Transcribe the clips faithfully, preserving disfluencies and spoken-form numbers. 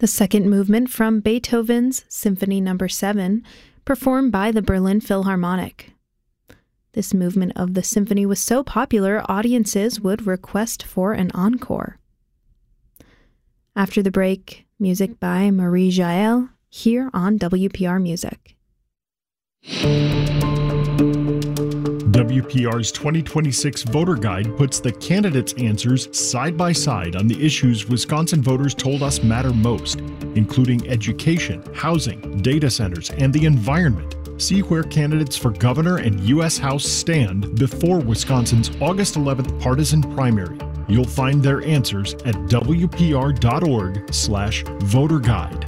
The second movement from Beethoven's Symphony Number seven, performed by the Berlin Philharmonic. This movement of the symphony was so popular, audiences would request for an encore. After the break, music by Marie Jael, here on W P R Music. W P R's twenty twenty-six Voter Guide puts the candidates' answers side by side on the issues Wisconsin voters told us matter most, including education, housing, data centers, and the environment. See where candidates for governor and U S House stand before Wisconsin's August eleventh partisan primary. You'll find their answers at W P R dot org slash voter guide.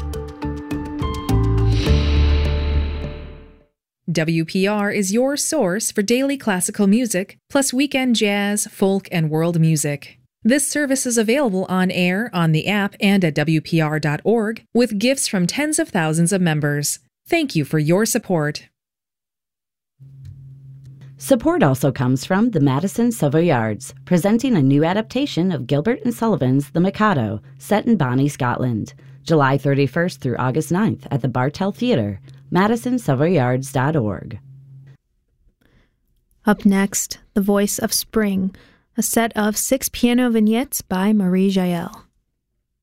W P R is your source for daily classical music, plus weekend jazz, folk, and world music. This service is available on air, on the app, and at W P R dot org, with gifts from tens of thousands of members. Thank you for your support. Support also comes from the Madison Savoyards, presenting a new adaptation of Gilbert and Sullivan's The Mikado, set in Bonnie, Scotland, July thirty-first through August ninth at the Bartell Theatre, madison savoyards dot org. Up next, The Voice of Spring, a set of six piano vignettes by Marie Jael.